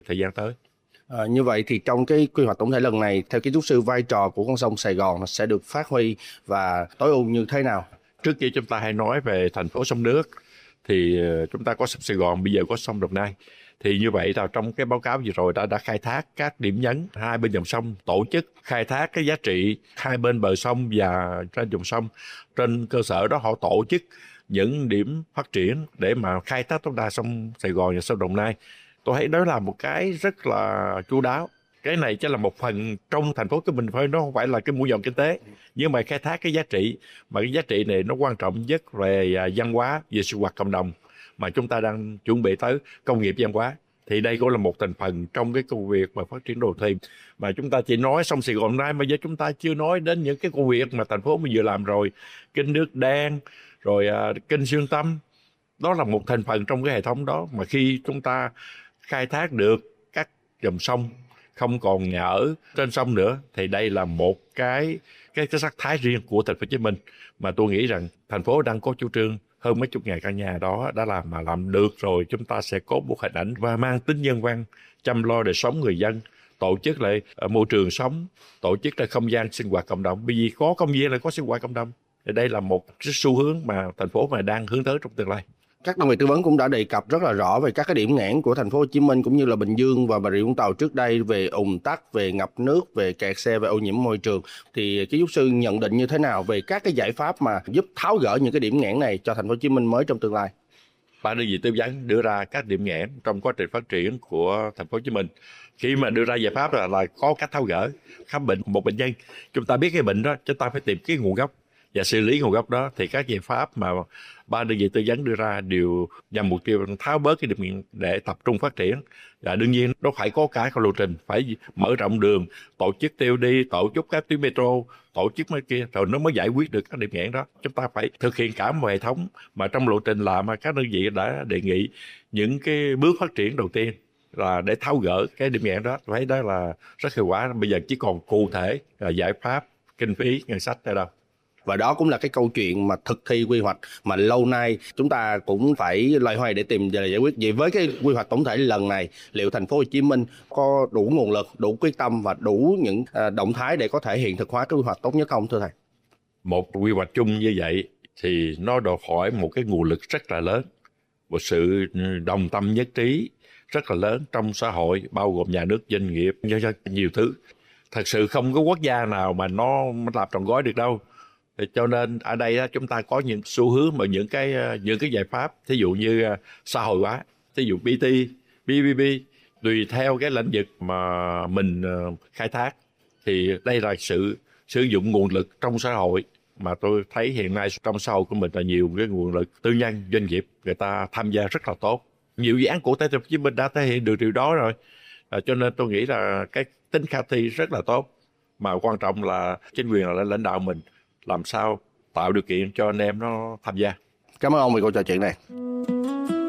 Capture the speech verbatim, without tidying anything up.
thời gian tới. À, như vậy thì trong cái quy hoạch tổng thể lần này, theo kiến trúc sư, vai trò của con sông Sài Gòn sẽ được phát huy và tối ưu như thế nào? Trước kia chúng ta hay nói về thành phố sông nước, thì chúng ta có sông Sài Gòn, bây giờ có sông Đồng Nai. Thì như vậy là trong cái báo cáo vừa rồi đã đã khai thác các điểm nhấn hai bên dòng sông, tổ chức khai thác cái giá trị hai bên bờ sông và trên dòng sông. Trên cơ sở đó họ tổ chức những điểm phát triển để mà khai thác tối đa sông Sài Gòn và sông Đồng Nai. Tôi thấy đó là một cái rất là chu đáo. Cái này chỉ là một phần trong thành phố của mình thôi, nó không phải là cái mũi nhọn kinh tế, nhưng mà khai thác cái giá trị, mà cái giá trị này nó quan trọng nhất về văn hóa, về sinh hoạt cộng đồng, mà chúng ta đang chuẩn bị tới công nghiệp văn hóa. Thì đây cũng là một thành phần trong cái công việc mà phát triển đô thị. Mà chúng ta chỉ nói sông Sài Gòn nay, mà giờ chúng ta chưa nói đến những cái công việc mà thành phố mình vừa làm rồi, kênh Nước Đen, rồi uh, kênh Xuyên Tâm. Đó là một thành phần trong cái hệ thống đó, mà khi chúng ta khai thác được các dòng sông, không còn nhà ở trên sông nữa, thì đây là một cái cái cái sắc thái riêng của thành phố Hồ Chí Minh, mà tôi nghĩ rằng thành phố đang có chủ trương hơn mấy chục ngàn căn nhà đó đã làm mà làm được rồi, chúng ta sẽ có một hình ảnh và mang tính nhân văn, chăm lo đời sống người dân, tổ chức lại môi trường sống, tổ chức lại không gian sinh hoạt cộng đồng. Bởi vì có công viên là có sinh hoạt cộng đồng. Thì đây là một cái xu hướng mà thành phố mà đang hướng tới trong tương lai. Các đơn vị tư vấn cũng đã đề cập rất là rõ về các cái điểm nghẽn của thành phố Hồ Chí Minh cũng như là Bình Dương và Bà Rịa Vũng Tàu trước đây, về ùn tắc, về ngập nước, về kẹt xe, về ô nhiễm môi trường. Thì kiến trúc sư nhận định như thế nào về các cái giải pháp mà giúp tháo gỡ những cái điểm nghẽn này cho thành phố Hồ Chí Minh mới trong tương lai? Ba đơn vị tư vấn đưa ra các điểm nghẽn trong quá trình phát triển của thành phố Hồ Chí Minh. Khi mà đưa ra giải pháp là, là có cách tháo gỡ. Khám bệnh một bệnh nhân, chúng ta biết cái bệnh đó, chúng ta phải tìm cái nguồn gốc và xử lý nguồn gốc đó. Thì các giải pháp mà ba đơn vị tư vấn đưa ra đều nhằm mục tiêu tháo bớt cái điểm nghẽn để tập trung phát triển. Và đương nhiên nó phải có cả cái lộ trình, phải mở rộng đường, tổ chức tê ô đê, tổ chức các tuyến metro, tổ chức mấy kia, rồi nó mới giải quyết được các điểm nghẽn đó. Chúng ta phải thực hiện cả một hệ thống, mà trong lộ trình làm các đơn vị đã đề nghị những cái bước phát triển đầu tiên là để tháo gỡ cái điểm nghẽn đó. Thấy đó là rất hiệu quả. Bây giờ chỉ còn cụ thể là giải pháp, kinh phí, ngân sách ở đâu. Và đó cũng là cái câu chuyện mà thực thi quy hoạch mà lâu nay chúng ta cũng phải loay hoay để tìm giải quyết. Vậy với cái quy hoạch tổng thể lần này, liệu thành phố Hồ Chí Minh có đủ nguồn lực, đủ quyết tâm và đủ những động thái để có thể hiện thực hóa cái quy hoạch tốt nhất không, thưa thầy? Một quy hoạch chung như vậy thì nó đòi hỏi một cái nguồn lực rất là lớn, một sự đồng tâm nhất trí rất là lớn trong xã hội, bao gồm nhà nước, doanh nghiệp, nhân dân, nhiều thứ. Thật sự không có quốc gia nào mà nó làm trọn gói được đâu. Cho nên ở đây chúng ta có những xu hướng và những cái những cái giải pháp, thí dụ như xã hội hóa, thí dụ pê tê, pê pê pê, tùy theo cái lĩnh vực mà mình khai thác. Thì đây là sự sử dụng nguồn lực trong xã hội, mà tôi thấy hiện nay trong xã hội của mình là nhiều cái nguồn lực tư nhân, doanh nghiệp, người ta tham gia rất là tốt. Nhiều dự án của thành phố Hồ Chí Minh đã thể hiện được điều đó rồi. À, cho nên tôi nghĩ là cái tính khả thi rất là tốt, mà quan trọng là chính quyền là lãnh đạo mình làm sao tạo điều kiện cho anh em nó tham gia. Cảm ơn ông vì cuộc trò chuyện này.